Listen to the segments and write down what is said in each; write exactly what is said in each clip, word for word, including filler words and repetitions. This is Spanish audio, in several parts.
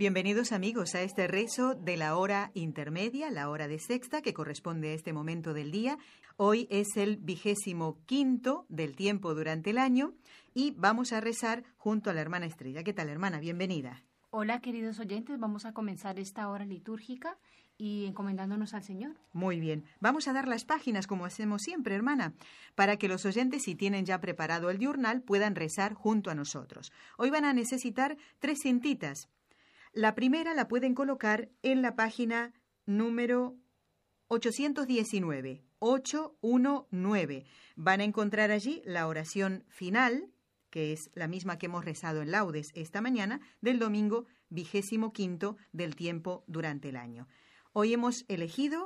Bienvenidos amigos a este rezo de la hora intermedia, la hora de sexta, que corresponde a este momento del día. Hoy es el vigésimo quinto del tiempo durante el año y vamos a rezar junto a la hermana Estrella. ¿Qué tal, hermana? Bienvenida. Hola, queridos oyentes. Vamos a comenzar esta hora litúrgica y encomendándonos al Señor. Muy bien. Vamos a dar las páginas como hacemos siempre, hermana, para que los oyentes, si tienen ya preparado el diurnal, puedan rezar junto a nosotros. Hoy van a necesitar tres cintitas. La primera la pueden colocar en la página número ochocientos diecinueve, ochocientos diecinueve. Van a encontrar allí la oración final, que es la misma que hemos rezado en Laudes esta mañana, del domingo vigésimo quinto del tiempo durante el año. Hoy hemos elegido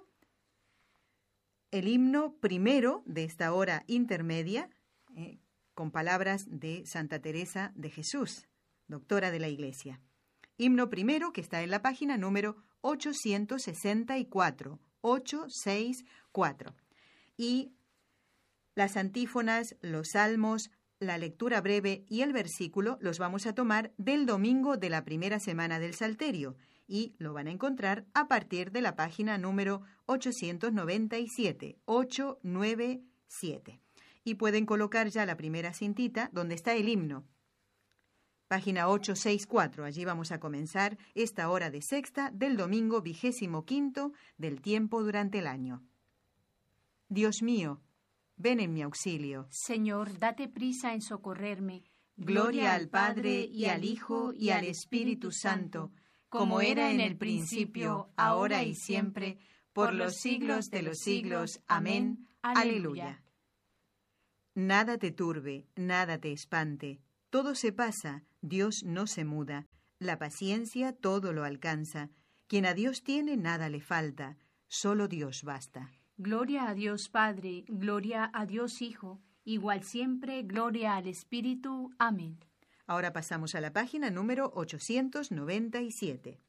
el himno primero de esta hora intermedia, eh, con palabras de Santa Teresa de Jesús, doctora de la Iglesia. Himno primero, que está en la página número ochocientos sesenta y cuatro, ochocientos sesenta y cuatro. Y las antífonas, los salmos, la lectura breve y el versículo los vamos a tomar del domingo de la primera semana del Salterio y lo van a encontrar a partir de la página número ochocientos noventa y siete, ochocientos noventa y siete. Y pueden colocar ya la primera cintita donde está el himno. Página ochocientos sesenta y cuatro, allí vamos a comenzar esta hora de sexta del domingo vigésimo quinto del tiempo durante el año. Dios mío, ven en mi auxilio. Señor, date prisa en socorrerme. Gloria al Padre, y al Hijo, y al Espíritu Santo, como era en el principio, ahora y siempre, por los siglos de los siglos. Amén. Aleluya. Nada te turbe, nada te espante. Todo se pasa, Dios no se muda. La paciencia todo lo alcanza. Quien a Dios tiene, nada le falta. Solo Dios basta. Gloria a Dios Padre, gloria a Dios Hijo, igual siempre, gloria al Espíritu. Amén. Ahora pasamos a la página número ochocientos noventa y siete.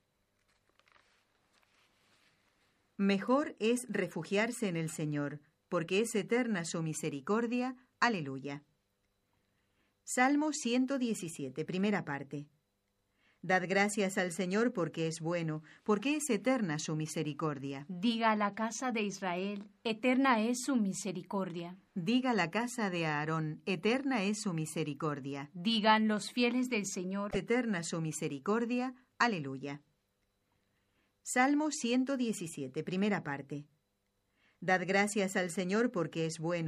Mejor es refugiarse en el Señor, porque es eterna su misericordia. Aleluya. Salmo ciento diecisiete, primera parte. Dad gracias al Señor porque es bueno, porque es eterna su misericordia. Diga la casa de Israel, eterna es su misericordia. Diga la casa de Aarón, eterna es su misericordia. Digan los fieles del Señor, eterna su misericordia. Aleluya. Salmo ciento diecisiete, primera parte. Dad gracias al Señor porque es bueno.